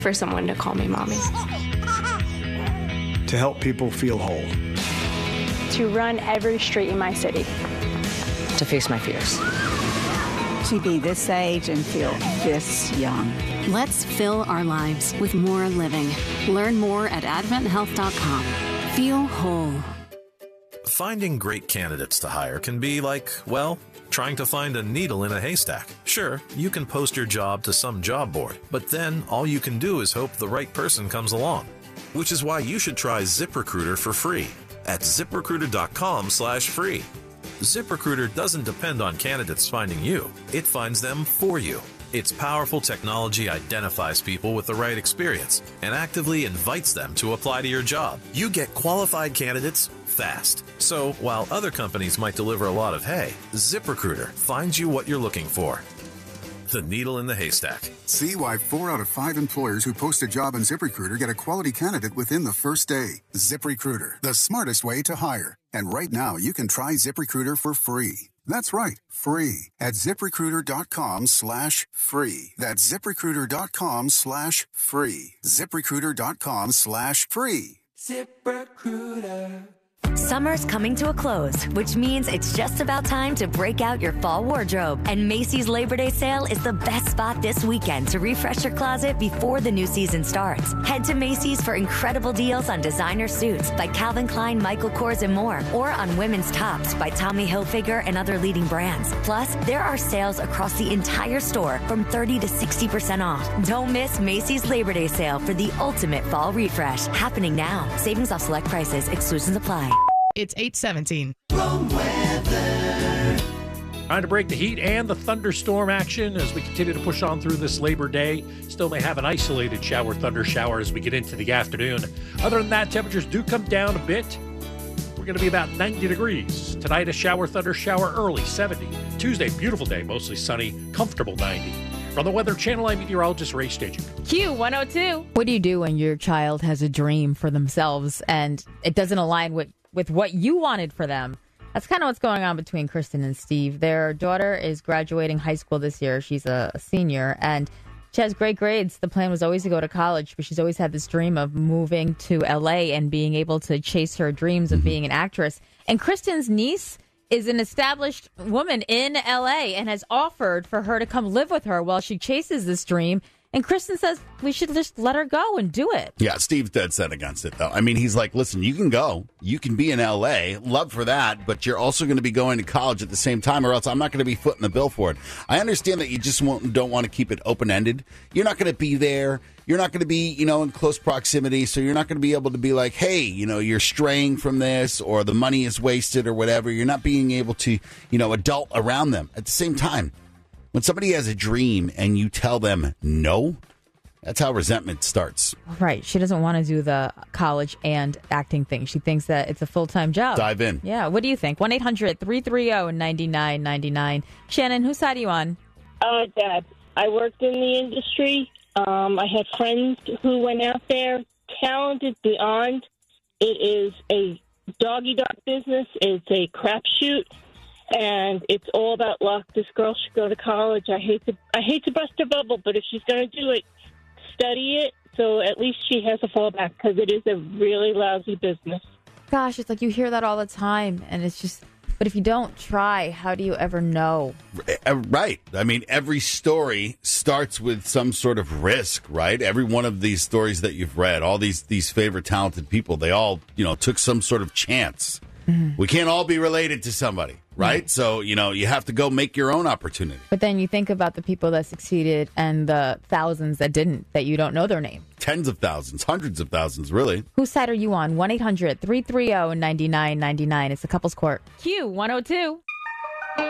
for someone to call me mommy. To help people feel whole. To run every street in my city. To face my fears. To be this age and feel this young. Let's fill our lives with more living. Learn more at AdventHealth.com. Feel whole. Finding great candidates to hire can be like, well, trying to find a needle in a haystack. Sure, you can post your job to some job board, but then all you can do is hope the right person comes along. Which is why you should try ZipRecruiter for free at ZipRecruiter.com/free. ZipRecruiter doesn't depend on candidates finding you. It finds them for you. Its powerful technology identifies people with the right experience and actively invites them to apply to your job. You get qualified candidates fast. So while other companies might deliver a lot of hay, ZipRecruiter finds you what you're looking for. The needle in the haystack. See why 4 out of 5 employers who post a job on ZipRecruiter get a quality candidate within the first day. ZipRecruiter, the smartest way to hire. And right now, you can try ZipRecruiter for free. That's right, free at ZipRecruiter.com/free. That's ZipRecruiter.com/free. ZipRecruiter.com/free. ZipRecruiter. Summer's coming to a close, which means it's just about time to break out your fall wardrobe. And Macy's Labor Day sale is the best spot this weekend to refresh your closet before the new season starts. Head to Macy's for incredible deals on designer suits by Calvin Klein, Michael Kors, and more, or on women's tops by Tommy Hilfiger and other leading brands. Plus, there are sales across the entire store from 30 to 60% off. Don't miss Macy's Labor Day sale for the ultimate fall refresh. Happening now. Savings off select prices. Exclusions apply. It's 8:17. Trying to break the heat and the thunderstorm action as we continue to push on through this Labor Day. Still may have an isolated thunder shower as we get into the afternoon. Other than that, temperatures do come down a bit. We're going to be about 90 degrees. Tonight, a thunder shower early, 70. Tuesday, beautiful day, mostly sunny, comfortable 90. From the Weather Channel, I'm meteorologist Ray Staging. Q102. What do you do when your child has a dream for themselves and it doesn't align with what you wanted for them? That's kind of what's going on between Kristen and Steve. Their daughter is graduating high school this year. She's a senior, and she has great grades. The plan was always to go to college, but she's always had this dream of moving to L.A. and being able to chase her dreams of being an actress. And Kristen's niece is an established woman in L.A. and has offered for her to come live with her while she chases this dream. And Kristen says we should just let her go and do it. Yeah, Steve's dead set against it, though. I mean, he's like, listen, you can go. You can be in L.A. Love for that, but you're also going to be going to college at the same time, or else I'm not going to be footing the bill for it. I understand that you just don't want to keep it open-ended. You're not going to be there. You're not going to be, in close proximity, so you're not going to be able to be like, hey, you're straying from this, or the money is wasted, or whatever. You're not being able to, adult around them. At the same time, when somebody has a dream and you tell them no, that's how resentment starts. Right. She doesn't want to do the college and acting thing. She thinks that it's a full-time job. Dive in. Yeah. What do you think? 1-800-330-9999. Shannon, whose side are you on? Dad. I worked in the industry. I had friends who went out there, talented beyond. It is a dog-eat-dog business. It's a crapshoot. And it's all about luck. This girl should go to college. I hate to bust her bubble, but if she's going to do it, study it so at least she has a fallback, because it is a really lousy business. Gosh, it's like you hear that all the time, and it's just, but if you don't try, how do you ever know? Right. I mean, every story starts with some sort of risk, right? Every one of these stories that you've read, all these favorite talented people, they all, took some sort of chance. Mm-hmm. We can't all be related to somebody, right? So, you have to go make your own opportunity. But then you think about the people that succeeded and the thousands that didn't, that you don't know their name. Tens of thousands, hundreds of thousands, really. Whose side are you on? 1-800-330-9999. It's the Couples Court. Q102.